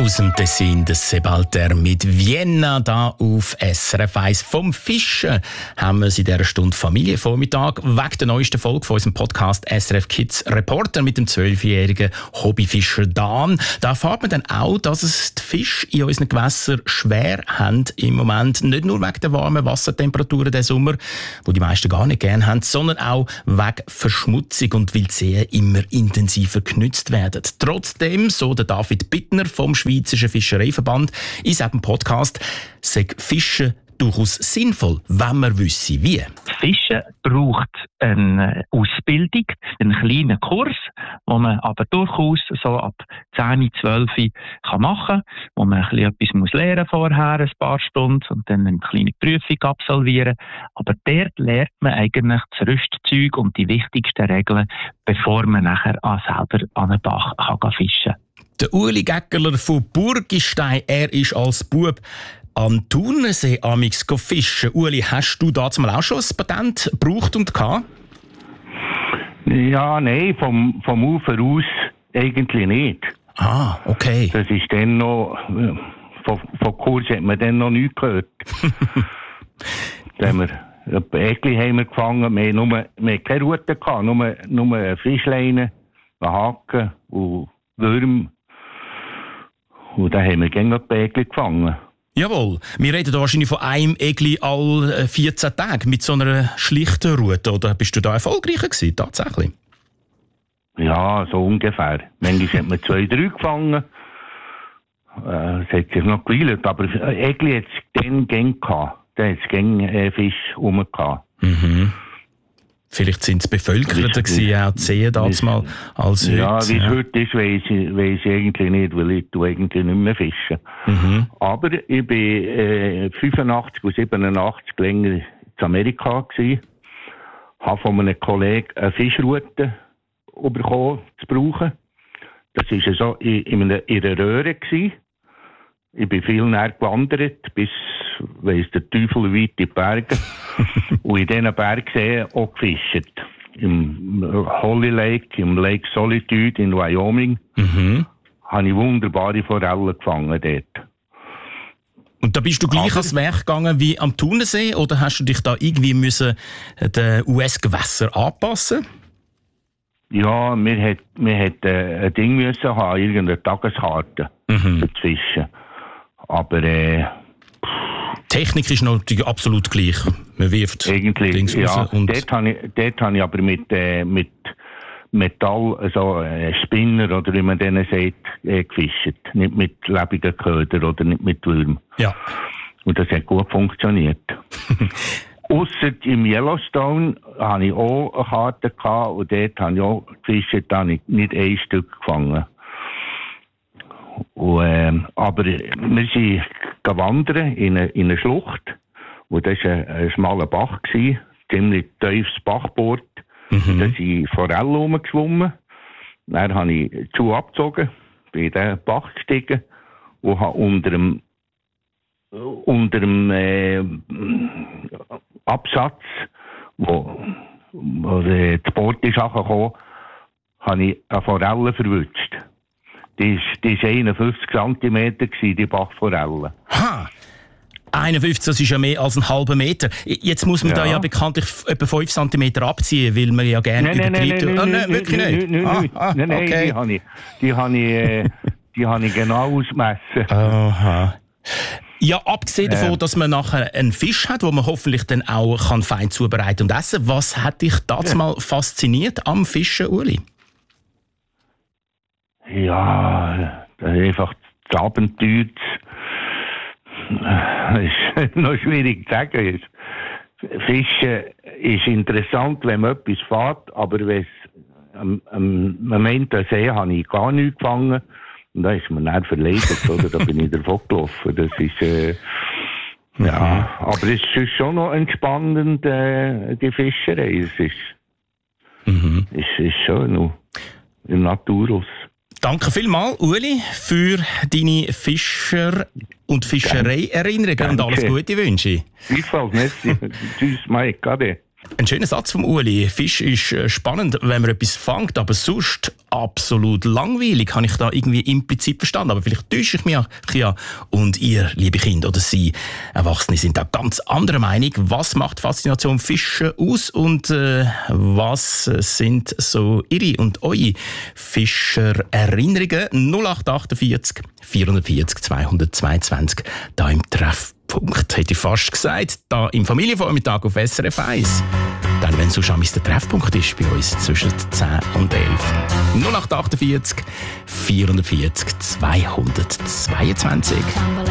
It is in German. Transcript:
Aus dem Tessin des Sebalter mit Vienna da auf SRF 1. Vom Fischen haben wir in dieser Stunde Familienvormittag wegen der neuesten Folge von unserem Podcast SRF Kids Reporter mit dem 12-jährigen Hobbyfischer Dan. Da erfahrt man dann auch, dass es die Fische in unseren Gewässern schwer haben im Moment. Nicht nur wegen der warmen Wassertemperaturen diesen Sommer, wo die meisten gar nicht gerne haben, sondern auch wegen Verschmutzung und weil die Seen immer intensiver genutzt werden. Trotzdem, so der David Bittner vom Schweizerischen Fischereiverband in seinem Podcast, sagt Fischen durchaus sinnvoll, wenn man wüsste, wie. Fischen braucht eine Ausbildung, einen kleinen Kurs, den man aber durchaus so ab 10, 12 kann machen kann, wo man etwas lernen vorher, ein paar Stunden, und dann eine kleine Prüfung absolvieren. Aber dort lernt man eigentlich das Rüstzeug und die wichtigsten Regeln, bevor man nachher selber an den Bach kann fischen kann. Der Uli Gäckerler von Burgistein, er ist als Bub am Thunersee amix fischen. Uli, hast du dazu mal auch schon ein Patent gebraucht und gehabt? Ja, nein, vom Ufer aus eigentlich nicht. Ah, okay. Das ist dann noch, von Kurs hat man dann noch nichts gehört. Da haben wir Äckli haben wir gefangen, wir haben keine Rute gehabt, nur Fischleine, Haken und Würm. Und dann haben wir gerne ein Äckli gefangen. Jawohl, wir reden da wahrscheinlich von einem Äckli alle 14 Tage mit so einer schlichten Route. Oder bist du da erfolgreicher gewesen, tatsächlich? Ja, so ungefähr. Manchmal hat man 2, 3 gefangen. Es hat sich noch geweilt, aber Äckli hat es dann gern gehabt. Da hat es gern Fisch rum gehabt. Mhm. Vielleicht sind es bevölkerter gewesen, auch die Seen damals mal als heute. Ja, wie es heute ist, weiss ich eigentlich nicht, weil ich eigentlich nicht mehr fischen. Mhm. Aber ich bin 85 und 87 länger in Amerika gewesen, habe von einem Kollegen eine Fischroute bekommen zu brauchen. Das war so in einer Röhre gewesen. Ich bin viel näher gewandert, bis, weiss der Teufel, weit in die Berge. Und in diesen Bergseen auch gefischt. Im Holly Lake, im Lake Solitude in Wyoming, habe ich wunderbare Forellen gefangen dort. Und da bist du gleich ans Werk gegangen wie am Thunersee, oder hast du dich da irgendwie müssen den US-Gewässer anpassen? Ja, wir hätten ein Ding müssen haben, irgendeine Tageskarte für das Fischen. Aber Technik ist natürlich absolut gleich. Man wirft eigentlich, Dings raus. Ja. Dort habe ich aber mit Metall, also Spinner oder wie man denen sagt, gefischt. Nicht mit lebenden Ködern oder nicht mit Würmern. Ja. Und das hat gut funktioniert. Ausser im Yellowstone hatte ich auch eine Karte gehabt, und dort habe ich auch gefischt, da habe ich nicht ein Stück gefangen. Und, aber wir sind wandern in eine Schlucht, wo das ein schmaler Bach war, ziemlich tiefes Bachboard. Da sind Forellen rumgeschwommen. Dann habe ich die Schuhe abgezogen, bin in den Bach gestiegen und habe unter dem Absatz, wo das Boot ist angekommen, habe ich eine Forelle verwünscht. Die war 51 cm, die Bachforelle. Ha! 51, das ist ja mehr als einen halben Meter. Jetzt muss man da ja bekanntlich etwa 5 cm abziehen, weil man ja gerne übertreibt. Nein, wirklich nicht? Nein, okay. Die habe ich genau ausgemessen. Aha. Ja, abgesehen davon, dass man nachher einen Fisch hat, den man hoffentlich dann auch fein zubereiten und essen kann. Was hat dich das mal fasziniert am Fischen, Uli? Ja, einfach das Abenteuer. Das ist noch schwierig zu sagen. Fischen ist interessant, wenn man etwas fährt, aber wenn es am Moment der See habe ich gar nichts gefangen. Und da ist man dann verleidet, oder? Da bin ich davon gelaufen. Das ist, ja, aber es ist schon noch entspannend, die Fischerei. Es ist schon noch im Naturhaus. Danke vielmals, Uli, für deine Fischer- und Fischerei-Erinnerungen und alles Gute wünsche ich. Gleichfalls, merci. Tschüss, Mike, ade. Ein schöner Satz vom Uli. Fisch ist spannend, wenn man etwas fängt, aber sonst absolut langweilig, habe ich da irgendwie implizit verstanden. Aber vielleicht täusche ich mich ja. Und ihr, liebe Kinder oder Sie, Erwachsene, sind da ganz anderer Meinung. Was macht Faszination Fische aus und was sind so Ihre und eure Fischererinnerungen? 0848 440 222, da im Treffpunkt, hätte ich fast gesagt, da im Familienvormittag auf SRF 1. Dann, wenn es so schon der Treffpunkt ist bei uns zwischen 10 und 11. 0848 440 222.